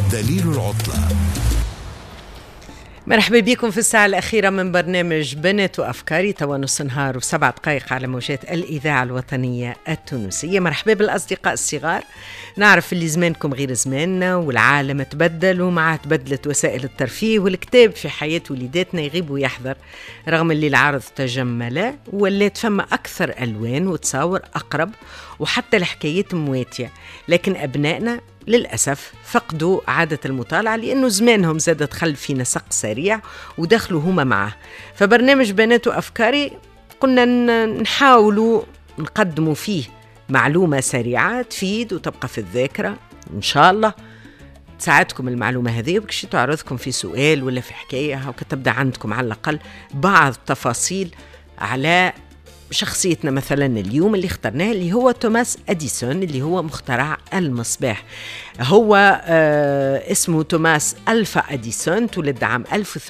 دليل العطلة. مرحبا بكم في الساعة الأخيرة من برنامج بنت وأفكاري، توا نص نهار و7 دقائق على موجات الإذاعة الوطنية التونسية. مرحبا بالأصدقاء الصغار. نعرف اللي زمانكم غير زماننا والعالم تبدل ومعه تبدلت وسائل الترفيه، والكتاب في حياة وليداتنا يغيب ويحضر رغم اللي العرض تجمل ولات فما أكثر ألوان وتصاور أقرب وحتى الحكايات مواتية، لكن أبنائنا للأسف فقدوا عادة المطالعة لأنه زمانهم زاد دخل في نسق سريع ودخلوا هما معه. فبرنامج بنات وأفكاري قلنا نحاولوا نقدموا فيه معلومة سريعة تفيد وتبقى في الذاكرة، إن شاء الله تساعدكم المعلومة هذه وبكش تعرضكم في سؤال ولا في حكاية وكتبدأ عندكم على الأقل بعض التفاصيل على شخصيتنا. مثلا اليوم اللي اخترناه اللي هو توماس أديسون اللي هو مخترع المصباح. هو اسمه توماس ألفا أديسون، تولد عام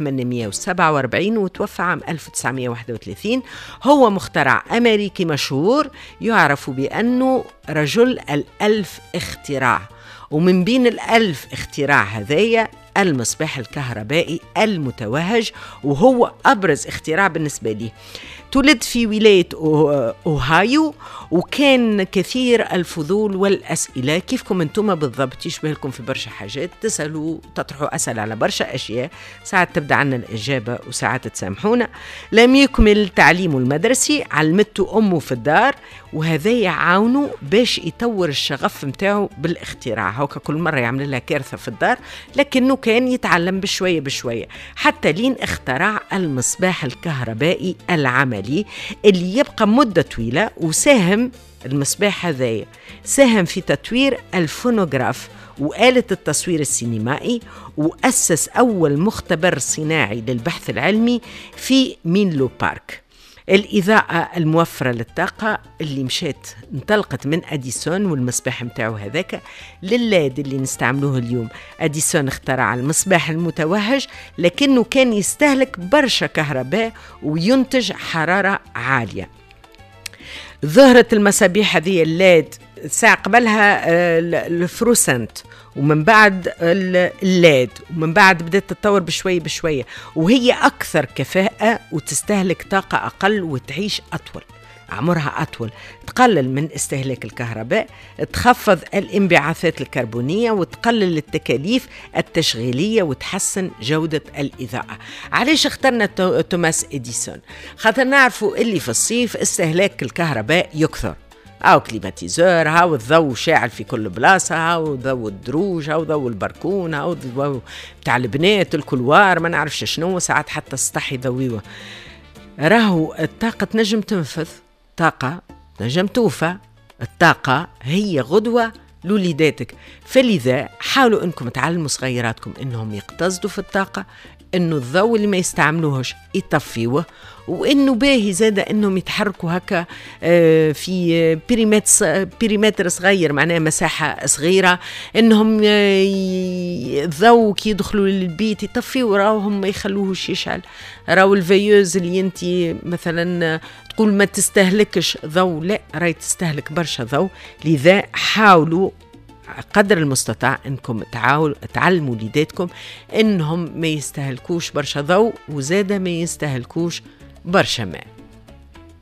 1847 وتوفى عام 1931. هو مخترع أمريكي مشهور يعرف بأنه رجل الألف اختراع، ومن بين ال1000 اختراع هذايا المصباح الكهربائي المتوهج، وهو أبرز اختراع بالنسبة لي. تولد في ولاية أوهايو وكان كثير الفضول والأسئلة كيفكم أنتم بالضبط، يشبه لكم في برشا حاجات تسألوا تطرحوا أسئلة على برشا أشياء، ساعات تبدأ عنا الإجابة وساعات تسامحونا. لم يكمل تعليمه المدرسي، علمته أمه في الدار، وهذا يعاونه باش يطور الشغف متاعه بالاختراع. هوكا كل مرة يعمل لها كارثة في الدار لكنه كان يتعلم بشوية بشوية حتى لين اخترع المصباح الكهربائي العملي اللي يبقى مدة طويلة. وساهم المصباح هذا ساهم في تطوير الفونوغراف وآلة التصوير السينمائي، وأسس أول مختبر صناعي للبحث العلمي في مينلو بارك. الإضاءة الموفرة للطاقة اللي انطلقت من أديسون والمصباح متاعه هذاك للليد اللي نستعملوه اليوم. أديسون اخترع المصباح المتوهج لكنه كان يستهلك برشا كهرباء وينتج حرارة عالية. ظهرت المصابيح هذه الليد ساعة قبلها الفروسنت ومن بعد الليد، ومن بعد بدأت تتطور بشوية بشوية، وهي أكثر كفاءة وتستهلك طاقة أقل وتعيش أطول، عمرها أطول، تقلل من استهلاك الكهرباء، تخفض الانبعاثات الكربونية وتقلل التكاليف التشغيلية وتحسن جودة الإضاءة. علاش اخترنا توماس إديسون؟ خاطر نعرفوا اللي في الصيف استهلاك الكهرباء يكثر، أو كليماتيزور، أو الضوء شاعل في كل بلاصة، أو ضوء الدروج، أو ضوء البركون، أو ضوء بتاع البنات الكلوار، ما نعرفش شنو، ساعات حتى السطح ضويوه. راهو الطاقة تنجم تنفذ، طاقة نجم توفى، الطاقة هي غدوة لوليداتك. فلذا حاولوا انكم تعلموا صغيراتكم انهم يقتصدوا في الطاقة، انه الضوء اللي ما يستعملوهش يطفيوه، وانه باهي زادة انهم يتحركوا هكا في بيريمتر صغير، معناه مساحة صغيرة، انهم الضوء كي يدخلوا للبيت يطفيوا، راوهم ما يخلوهش يشعل. راو الفيوز اللي انتي مثلا تقول ما تستهلكش ضوء، لا راي تستهلك برشا ضوء. لذا حاولوا قدر المستطاع انكم تعلموا وليداتكم انهم ما يستهلكوش برشا ضوء وزاده ما يستهلكوش برشا ماء.